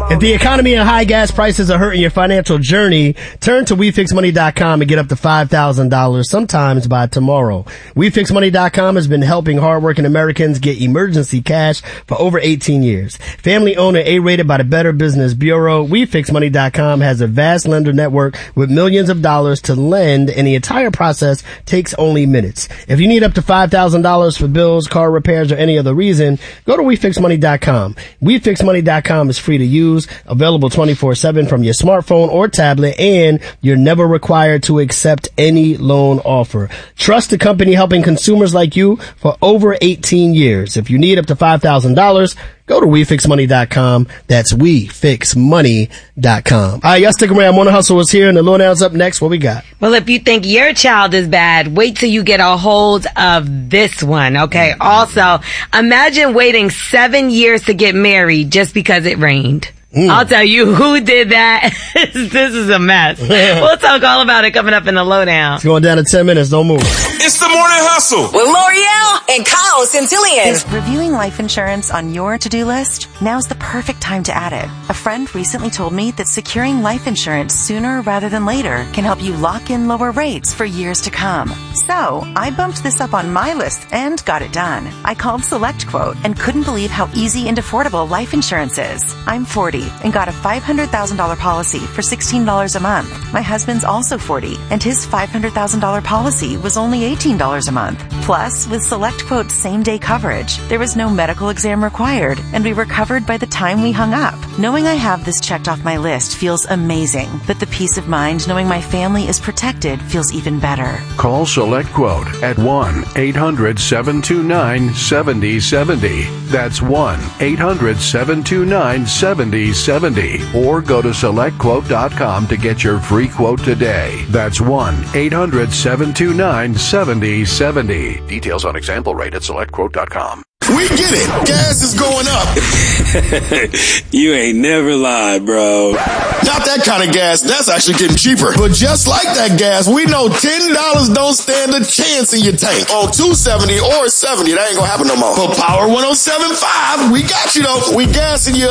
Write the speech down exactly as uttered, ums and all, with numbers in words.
If the economy and high gas prices are hurting your financial journey, turn to we fix money dot com and get up to five thousand dollars sometimes by tomorrow. we fix money dot com has been helping hardworking Americans get emergency cash for over eighteen years. Family owned and A-rated by the Better Business Bureau, we fix money dot com has a vast lender network with millions of dollars to lend, and the entire process takes only minutes. If you need up to five thousand dollars for bills, car repairs, or any other reason, go to we fix money dot com. we fix money dot com is free to use, available twenty-four seven from your smartphone or tablet, and you're never required to accept any loan offer. Trust the company helping consumers like you for over eighteen years. If you need up to five thousand dollars, go to we fix money dot com. That's we fix money dot com. All right, y'all stick around. Mona Hustle is here, and the lowdown's up next. What we got? Well, if you think your child is bad, wait till you get a hold of this one, okay? Also, imagine waiting seven years to get married just because it rained. Mm. I'll tell you who did that. This is a mess. We'll talk all about it coming up in the lowdown. It's going down in ten minutes. Don't move. It's the Morning Hustle with L'Oreal and Kyle Centillion. Is reviewing life insurance on your to-do list? Now's the perfect time to add it. A friend recently told me that securing life insurance sooner rather than later can help you lock in lower rates for years to come. So I bumped this up on my list and got it done. I called SelectQuote and couldn't believe how easy and affordable life insurance is. I'm forty and got a five hundred thousand dollars policy for sixteen dollars a month. My husband's also forty, and his five hundred thousand dollars policy was only eighteen dollars a month. Plus, with SelectQuote's same-day coverage, there was no medical exam required, and we were covered by the time we hung up. Knowing I have this checked off my list feels amazing, but the peace of mind knowing my family is protected feels even better. Call SelectQuote at one eight hundred seven two nine seven zero seven zero. That's one eight hundred seven two nine seven zero seven zero. Or go to select quote dot com to get your free quote today. That's one eight hundred seven two nine seven zero seven zero. Details on example rate at select quote dot com. We get it. Gas is going up. You ain't never lied, bro. Not that kind of gas. That's actually getting cheaper. But just like that gas, we know ten dollars don't stand a chance in your tank. On two seventy or seventy, that ain't gonna happen no more. For Power one oh seven point five, we got you though. We gassing you